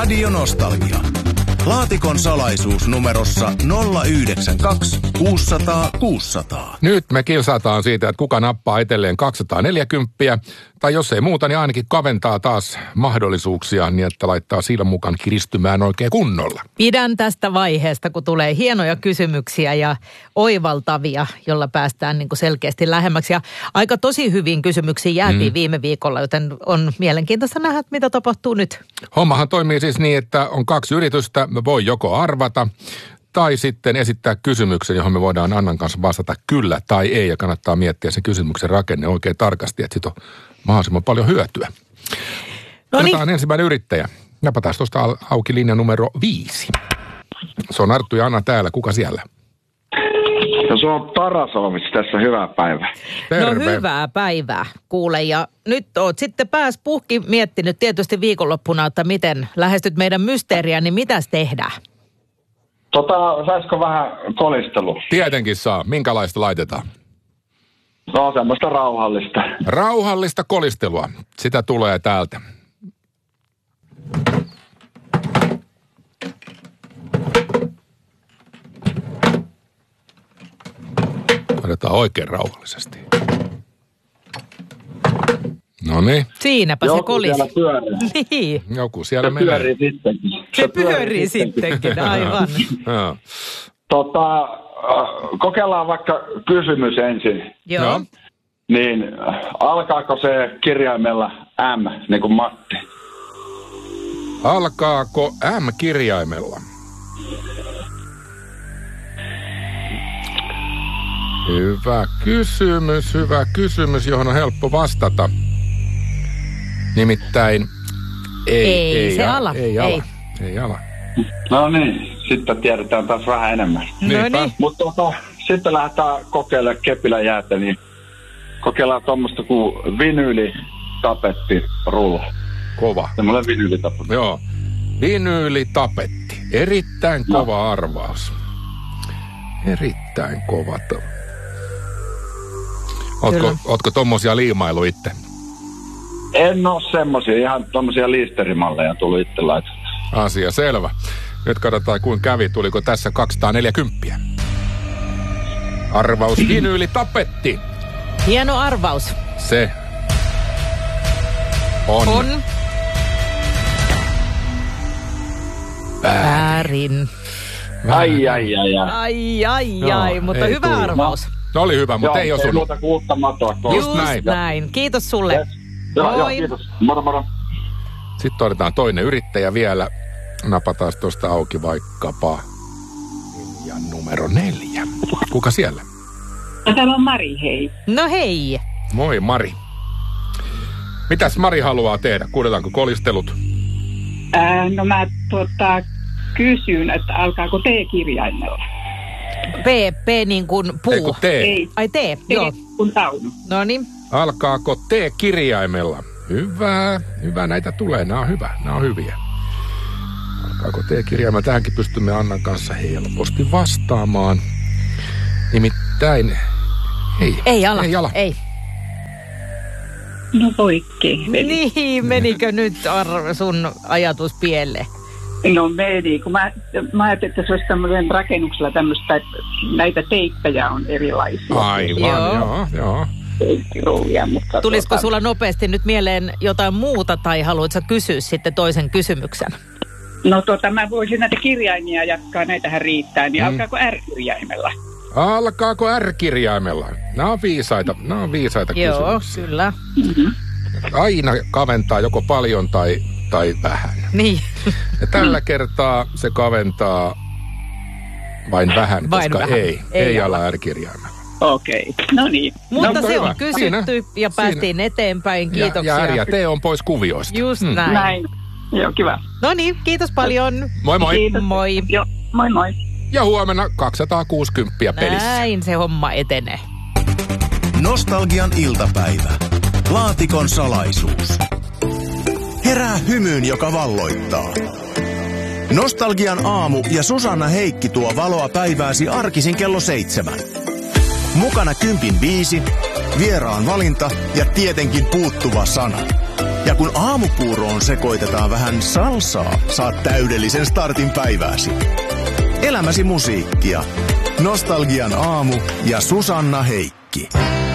Radio Nostalgia. Laatikon salaisuus numerossa 092 600 600. Nyt me kilsataan siitä, että kuka nappaa itselleen 240, tai jos ei muuta, niin ainakin kaventaa taas mahdollisuuksia niin, että laittaa silmän mukaan kiristymään oikein kunnolla. Pidän tästä vaiheesta, kun tulee hienoja kysymyksiä ja oivaltavia, jolla päästään niin kuin selkeästi lähemmäksi. Ja aika tosi hyvin kysymyksiin jäätiin viime viikolla, joten on mielenkiintoista nähdä, mitä tapahtuu nyt. Hommahan toimii siis niin, että on 2 yritystä, me voi joko arvata tai sitten esittää kysymyksen, johon me voidaan Annan kanssa vastata kyllä tai ei, ja kannattaa miettiä se kysymyksen rakenne oikein tarkasti, että siitä on mahdollisimman paljon hyötyä. Otetaan ensimmäinen yrittäjä. Napataan tuosta auki linja numero 5. Se on Arttu ja Anna täällä. Kuka siellä? No se on Parasolmissa tässä. Hyvää päivää. Terve. No hyvää päivää, kuule. Ja nyt oot sitten pääs puhki miettinyt tietysti viikonloppuna, että miten lähestyt meidän mysteeriä, niin mitäs tehdään? Saisiko vähän kolistelua? Tietenkin saa. Minkälaista laitetaan? No semmoista rauhallista. Rauhallista kolistelua. Sitä tulee täältä. Otetaan oikein rauhallisesti. Noniin. Siinäpä joku se kolis. Siellä pyörii. Niin. Joku siellä se menee. Pyörii sittenkin. Se pyörii sittenkin, aivan. Joo. Kokeillaan vaikka kysymys ensin. Joo. Niin alkaako se kirjaimella M, niin kuin Matti? Alkaako M-kirjaimella? Hyvä kysymys, johon on helppo vastata. Nimittäin ei ala. No niin, sitten tiedetään taas vähän enemmän. No niin. Mutta sitten lähdetään kokeilemaan kepillä jäätä, niin kokeillaan tuommoista kuin vinyylitapettirulla. Kova. Semmoinen vinyylitapetti. Joo. Vinyylitapetti. Erittäin kova arvaus. Erittäin kova. Ootko tommosia liimailu itse? En oo semmosia, ihan tommosia liisterimalleja tullut itse laitettu. Asia selvä. Nyt katsotaan kuin kävi. Tuliko tässä 240? Arvaus vinyylitapetti. Hieno arvaus. Se on. Väärin. Ai. Mutta hyvä tullut. arvaus. No oli hyvä, mutta ei osunut. Ei muuta kuin uutta matoa. Just näin. Kiitos sulle. Yes. Joo, kiitos. Moro. Sitten otetaan toinen yrittäjä vielä. Napataan tuosta auki vaikkapa ja numero 4. Kuka siellä? Täällä on Mari, hei. No hei. Moi Mari. Mitäs Mari haluaa tehdä? Kuunneltaanko kolistelut? No mä kysyn, että alkaako T-kirjaimella? P niin kuin puu. Eiku T. Ei. Ai T, joo. Kun taunu. No niin. Alkaako T-kirjaimella? Hyvä näitä tulee. Nämä on hyviä. Alkaako T-kirjaimella? Tähänkin pystymme Annan kanssa helposti vastaamaan. Nimittäin Ei ala. Ei. No oikein. Niin, menikö nyt sun ajatus pieleen? No meni, kun mä ajattelin, että se olisi tämmöinen rakennuksella tämmöistä, että näitä teippejä on erilaisia. Aivan, joo. Teippiruuvia, mutta Tulisiko sulla nopeasti nyt mieleen jotain muuta tai haluatko kysyä sitten toisen kysymyksen? No mä voisin näitä kirjaimia jatkaa, näitähän riittää, niin alkaako R-kirjaimella? Alkaako R-kirjaimella? Nämä on viisaita kysymyksiä. Joo, kyllä. Aina kaventaa joko paljon tai vähän. Niin. Ja tällä kertaa se kaventaa vain vähän, koska ei ala R-kirjaimella. Okei, no niin. Mutta se hyvä. on kysytty ja päästiin eteenpäin. Kiitoksia. Ja R ja T on pois kuvioista. Just näin. Näin. Joo, kiva. No niin, kiitos paljon. Moi moi. Kiitos. Moi. Joo, moi. Ja huomenna 260 pelissä. Näin se homma etenee. Nostalgian iltapäivä. Laatikon salaisuus. Herää hymyyn, joka valloittaa. Nostalgian aamu ja Susanna Heikki tuo valoa päivääsi arkisin kello 7. Mukana 10.5, vieraan valinta ja tietenkin puuttuva sana. Ja kun aamupuuroon sekoitetaan vähän salsaa, saat täydellisen startin päivääsi. Elämäsi musiikkia. Nostalgian aamu ja Susanna Heikki.